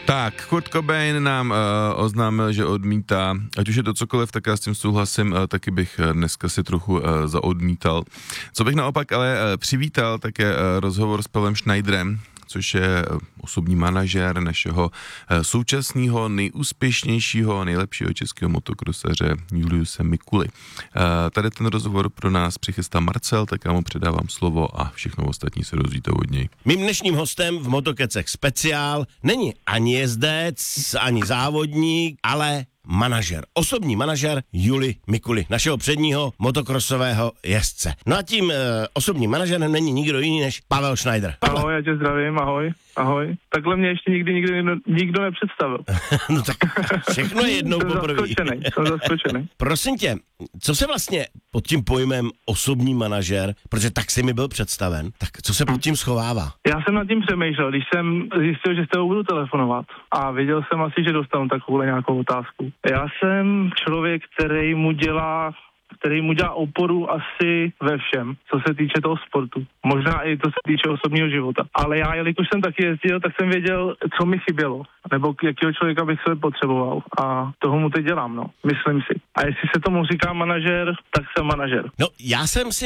Tak, Kurt Cobain nám oznámil, že odmítá, ať už je to cokoliv, tak já s tím souhlasím, taky bych dneska si trochu zaodmítal. Co bych naopak ale přivítal, tak je rozhovor s Pavlem Schneiderem, což je osobní manažér našeho současného nejúspěšnějšího, nejlepšího českého motokrosaře Juliuse Mikuly. Tady ten rozhovor pro nás přichystá Marcel, tak já mu předávám slovo a všechno ostatní se dozvíte od něj. Mým dnešním hostem v Motokecech speciál není ani jezdec, ani závodník, ale manažer, osobní manažer July Mikuly, našeho předního motokrosového jezdce. No a tím osobním manažerem není nikdo jiný než Pavel Schneider. Ahoj, já tě zdravím, ahoj. Takhle mě ještě nikdo nepředstavil. No tak všechno je jednou poprvé. Jsem zaskočený. Prosím tě, co se vlastně pod tím pojmem osobní manažer, protože tak si mi byl představen, tak co se pod tím schovává? Já jsem nad tím přemýšlel, když jsem zjistil, že s tebou budu telefonovat a věděl jsem asi, že dostanu takovou nějakou otázku. Já jsem člověk, který mu dělá oporu asi ve všem, co se týče toho sportu. Možná i to se týče osobního života. Ale já, jelikož jsem taky jezdil, tak jsem věděl, co mi chybělo, nebo jakého člověka bych se potřeboval. A toho mu teď dělám, no. Myslím si. A jestli se tomu říká manažer, tak jsem manažer. No, já jsem si